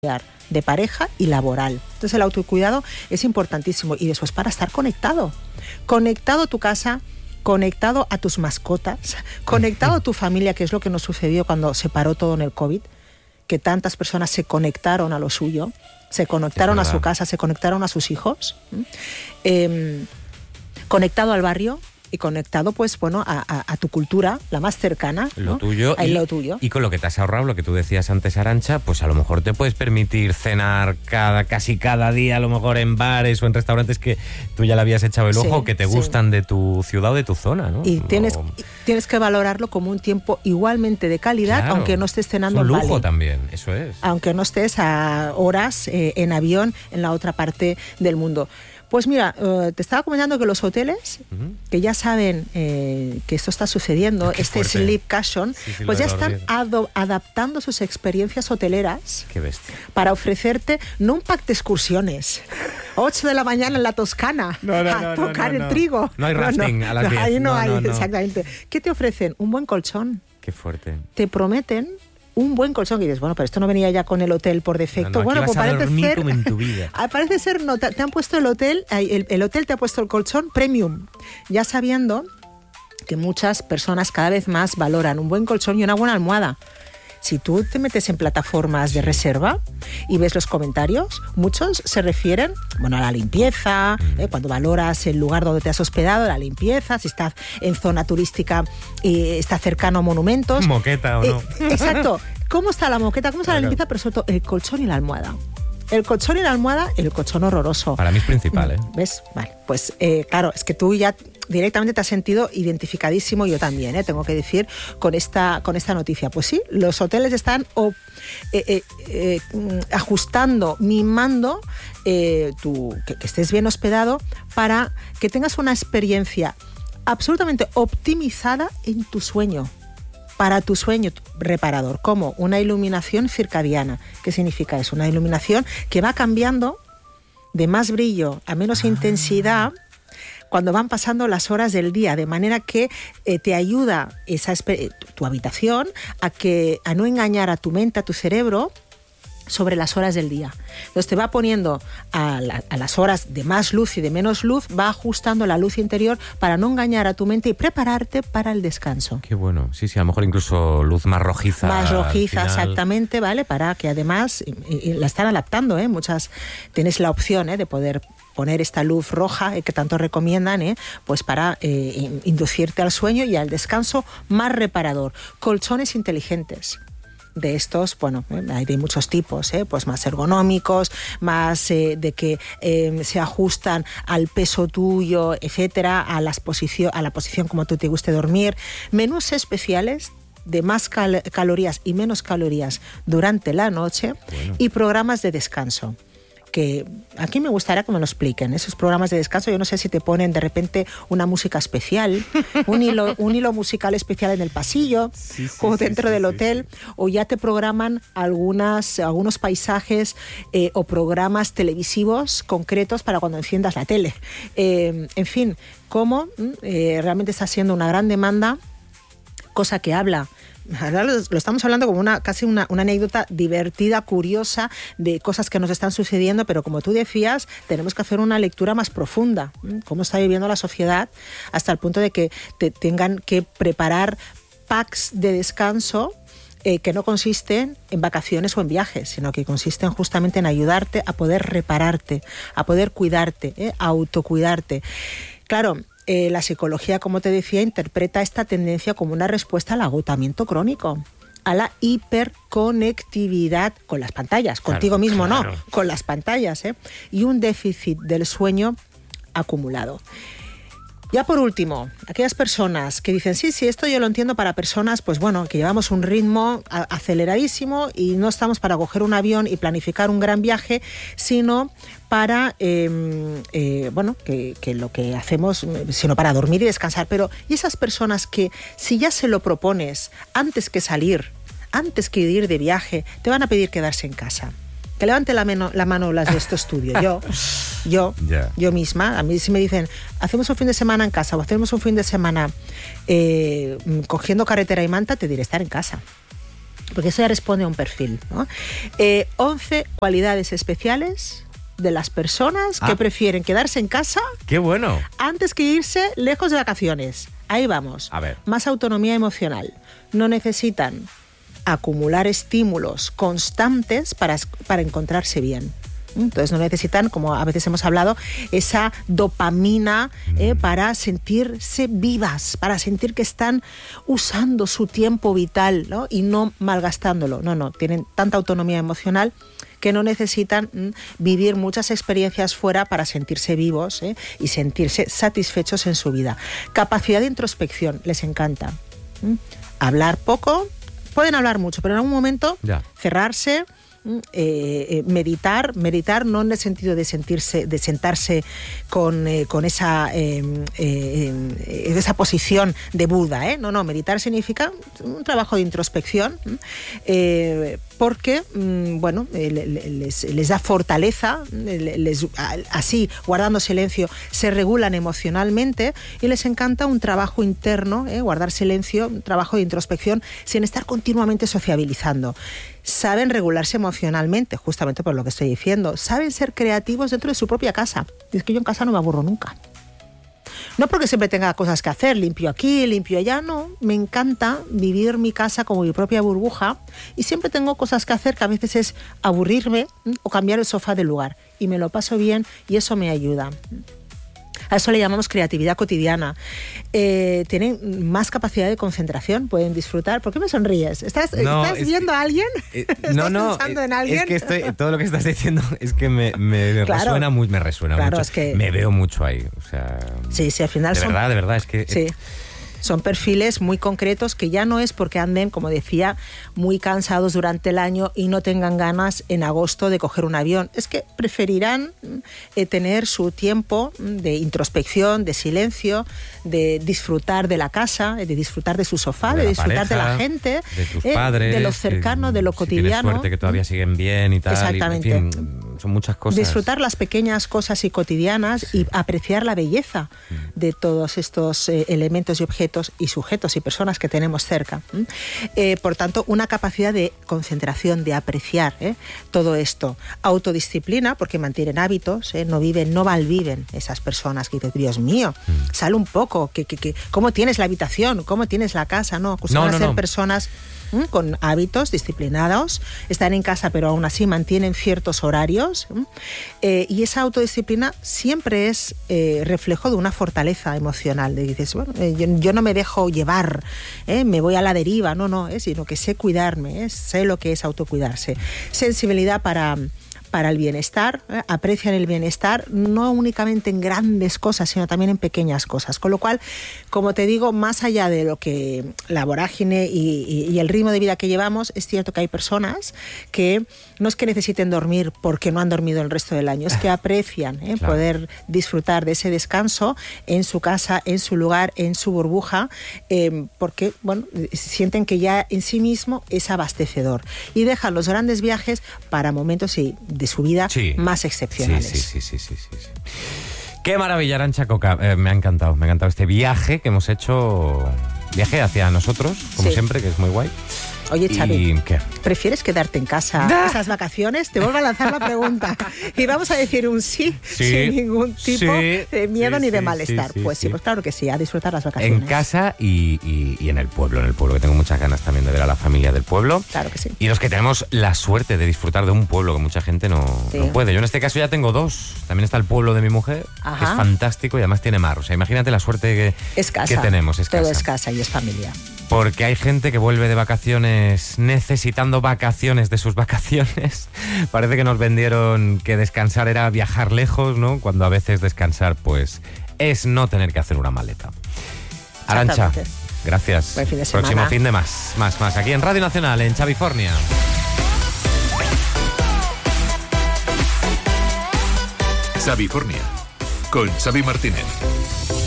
de pareja y laboral. Entonces el autocuidado es importantísimo. Y después para estar conectado a tu casa, conectado a tus mascotas, conectado a tu familia, que es lo que nos sucedió cuando se paró todo en el COVID, que tantas personas se conectaron a lo suyo, se conectaron a su casa, se conectaron a sus hijos, conectado al barrio y conectado, pues bueno, a tu cultura, la más cercana, lo ¿no? tuyo, lo tuyo. Y con lo que te has ahorrado, lo que tú decías antes, Arantxa, pues a lo mejor te puedes permitir cenar casi cada día, a lo mejor en bares o en restaurantes que tú ya le habías echado el ojo, que te gustan de tu ciudad o de tu zona, ¿no? Y tienes que valorarlo como un tiempo igualmente de calidad, claro, aunque no estés cenando en Bali. Un lujo también, eso es. Aunque no estés a horas en avión en la otra parte del mundo. Pues mira, te estaba comentando que los hoteles, que ya saben que esto está sucediendo, este sleep cushion, pues ya están adaptando sus experiencias hoteleras. Qué bestia. Para ofrecerte no un pack de excursiones, 8 de la mañana en la Toscana, a tocar el trigo. No hay rafting a las 10. Ahí no hay, exactamente. ¿Qué te ofrecen? Un buen colchón. Qué fuerte. Te prometen un buen colchón, y dices, bueno, pero esto no venía ya con el hotel por defecto. No, bueno, pues parece ser, no, te han puesto el hotel te ha puesto el colchón premium, ya sabiendo que muchas personas cada vez más valoran un buen colchón y una buena almohada. Si tú te metes en plataformas de reserva y ves los comentarios, muchos se refieren, bueno, a la limpieza, cuando valoras el lugar donde te has hospedado, la limpieza, si estás en zona turística y está cercano a monumentos. Moqueta o no. Exacto. ¿Cómo está la moqueta? ¿Cómo está la limpieza? Pero sobre todo el colchón y la almohada. El colchón y la almohada, el colchón horroroso. Para mí es principal, ¿eh? ¿Ves? Vale, pues claro, es que tú ya directamente te has sentido identificadísimo, yo también, tengo que decir, con esta noticia. Pues sí, los hoteles están ajustando, mimando que estés bien hospedado para que tengas una experiencia absolutamente optimizada en tu sueño. Para tu sueño reparador, como una iluminación circadiana. ¿Qué significa eso? Una iluminación que va cambiando de más brillo a menos intensidad cuando van pasando las horas del día, de manera que te ayuda tu habitación a no engañar a tu mente, a tu cerebro, sobre las horas del día. Entonces te va poniendo a las horas de más luz y de menos luz, va ajustando la luz interior para no engañar a tu mente y prepararte para el descanso. Qué bueno. Sí, a lo mejor incluso luz más rojiza. Más rojiza, exactamente, ¿vale? Para que además, y la están adaptando, muchas, tienes la opción de poder poner esta luz roja que tanto recomiendan, pues para inducirte al sueño y al descanso más reparador. Colchones inteligentes. De estos, bueno, hay de muchos tipos, pues más ergonómicos, más de que se ajustan al peso tuyo, etcétera, a la posición como tú te guste dormir. Menús especiales de más calorías y menos calorías durante la noche, bueno, y programas de descanso. Que aquí me gustaría que me lo expliquen, esos programas de descanso. Yo no sé si te ponen de repente una música especial, un hilo musical especial en el pasillo, o dentro del hotel, o ya te programan algunos paisajes o programas televisivos concretos para cuando enciendas la tele. En fin, cómo realmente está siendo una gran demanda, cosa que habla. Ahora lo estamos hablando como casi una anécdota divertida, curiosa, de cosas que nos están sucediendo, pero como tú decías, tenemos que hacer una lectura más profunda. Cómo está viviendo la sociedad hasta el punto de que te tengan que preparar packs de descanso que no consisten en vacaciones o en viajes, sino que consisten justamente en ayudarte a poder repararte, a poder cuidarte, a autocuidarte. Claro, la psicología, como te decía, interpreta esta tendencia como una respuesta al agotamiento crónico, a la hiperconectividad con las pantallas, contigo mismo no, con las pantallas, y un déficit del sueño acumulado. Ya por último, aquellas personas que dicen, sí, esto yo lo entiendo para personas, pues bueno, que llevamos un ritmo aceleradísimo y no estamos para coger un avión y planificar un gran viaje, sino para, bueno, que lo que hacemos, sino para dormir y descansar. Pero, ¿y esas personas que si ya se lo propones antes que salir, antes que ir de viaje, te van a pedir quedarse en casa? Que levante la mano las de este estudio. Yo misma, a mí si me dicen, hacemos un fin de semana en casa o hacemos un fin de semana cogiendo carretera y manta, te diré estar en casa. porque eso ya responde a un perfil, ¿no? 11 cualidades especiales de las personas que prefieren quedarse en casa. ¡Qué bueno! Antes que irse lejos de vacaciones. Ahí vamos. A ver. Más autonomía emocional. No necesitan acumular estímulos constantes para encontrarse bien. Entonces no necesitan, como a veces hemos hablado, esa dopamina para sentirse vivas, para sentir que están usando su tiempo vital, ¿no? Y no malgastándolo. No, tienen tanta autonomía emocional que no necesitan vivir muchas experiencias fuera para sentirse vivos y sentirse satisfechos en su vida. Capacidad de introspección, les encanta. Hablar poco, pueden hablar mucho, pero en algún momento cerrarse, meditar no en el sentido de sentarse con esa posición de Buda, no, meditar significa un trabajo de introspección, porque les da fortaleza, así guardando silencio se regulan emocionalmente y les encanta un trabajo interno, guardar silencio, un trabajo de introspección sin estar continuamente sociabilizando. Saben regularse emocionalmente, justamente por lo que estoy diciendo. Saben ser creativos dentro de su propia casa. Y es que yo en casa no me aburro nunca. No porque siempre tenga cosas que hacer, limpio aquí, limpio allá, no. Me encanta vivir mi casa como mi propia burbuja y siempre tengo cosas que hacer que a veces es aburrirme o cambiar el sofá de lugar. Y me lo paso bien y eso me ayuda. A eso le llamamos creatividad cotidiana. Tienen más capacidad de concentración, pueden disfrutar. ¿Por qué me sonríes? ¿Estás viendo a alguien? ¿Estás pensando en alguien? Es que todo lo que estás diciendo es que me resuena claro, mucho. Es que me veo mucho ahí. O sea, sí, al final de verdad, es que... Sí. Son perfiles muy concretos que ya no es porque anden, como decía, muy cansados durante el año y no tengan ganas en agosto de coger un avión. Es que preferirán tener su tiempo de introspección, de silencio, de disfrutar de la casa, de disfrutar de su sofá, de disfrutar de la gente, de tus padres, de lo cercano, de lo cotidiano. Si tienes suerte que todavía siguen bien y tal. Exactamente. Y, en fin, son muchas cosas. Disfrutar las pequeñas cosas y cotidianas y apreciar la belleza de todos estos elementos y objetos y sujetos y personas que tenemos cerca. Por tanto, una capacidad de concentración, de apreciar todo esto. Autodisciplina, porque mantienen hábitos, no malviven esas personas que dicen, Dios mío, sal un poco, ¿cómo tienes la habitación? ¿Cómo tienes la casa? No, van a ser personas con hábitos disciplinados, están en casa pero aún así mantienen ciertos horarios, y esa autodisciplina siempre es reflejo de una fortaleza emocional, de dices, bueno, yo no me dejo llevar, me voy a la deriva, sino que sé cuidarme, sé lo que es autocuidarse. Sensibilidad para el bienestar, aprecian el bienestar no únicamente en grandes cosas, sino también en pequeñas cosas. Con lo cual, como te digo, más allá de lo que la vorágine y el ritmo de vida que llevamos, es cierto que hay personas que no es que necesiten dormir porque no han dormido el resto del año, es que aprecian poder disfrutar de ese descanso en su casa, en su lugar, en su burbuja, porque sienten que ya en sí mismo es abastecedor y dejan los grandes viajes para momentos de su vida más excepcionales. Sí. Qué maravilla, Arantxa Coca. Me ha encantado este viaje que hemos hecho. Viaje hacia nosotros, como siempre, que es muy guay. Oye, Xavi, ¿qué? ¿Prefieres quedarte en casa esas vacaciones? Te vuelvo a lanzar la pregunta. Y vamos a decir un sí sin ningún tipo de miedo ni de malestar. Pues claro que sí, a disfrutar las vacaciones. En casa y en el pueblo, que tengo muchas ganas también de ver a la familia del pueblo. Claro que sí. Y los que tenemos la suerte de disfrutar de un pueblo, que mucha gente no puede. Yo en este caso ya tengo dos. También está el pueblo de mi mujer, que es fantástico y además tiene mar. O sea, imagínate la suerte que tenemos. Todo es casa y es familia. Porque hay gente que vuelve de vacaciones necesitando vacaciones de sus vacaciones. Parece que nos vendieron que descansar era viajar lejos, ¿no? Cuando a veces descansar, pues, es no tener que hacer una maleta. Arantxa, gracias. Buen fin de semana. Próximo fin de más. Aquí en Radio Nacional, en Xavifornia. Xavifornia, con Xavi Martínez.